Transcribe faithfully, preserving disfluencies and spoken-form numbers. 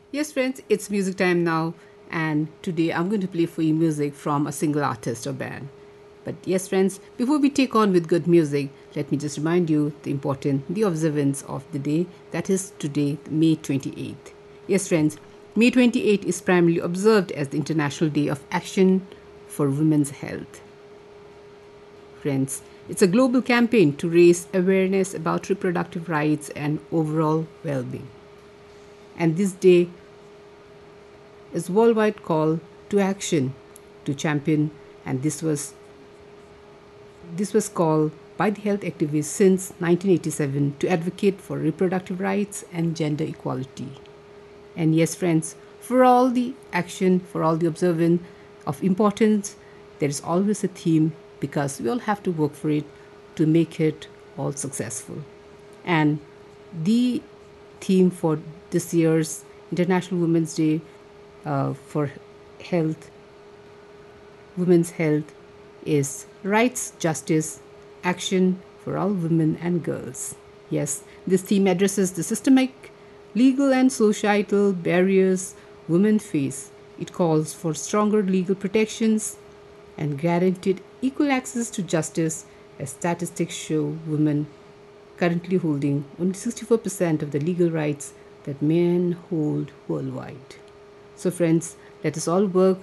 Yes, friends, it's music time now, and today I'm going to play for you music from a single artist or band. But yes, friends, before we take on with good music, let me just remind you the important, the observance of the day, that is today, May twenty-eighth. Yes, friends, May twenty-eighth is primarily observed as the International Day of Action for Women's Health. Friends, it's a global campaign to raise awareness about reproductive rights and overall well being. And this day is worldwide call to action to champion, and this was this was called by the health activists since nineteen eighty-seven to advocate for reproductive rights and gender equality. And yes, friends, for all the action, for all the observance of importance, there is always a theme because we all have to work for it to make it all successful. And the theme for this year's International Women's Day uh, for health, women's health, is rights, justice, action for all women and girls. Yes, this theme addresses the systemic, legal, and societal barriers women face. It calls for stronger legal protections and guaranteed equal access to justice, as statistics show women currently holding only sixty-four percent of the legal rights that men hold worldwide. So, friends, let us all work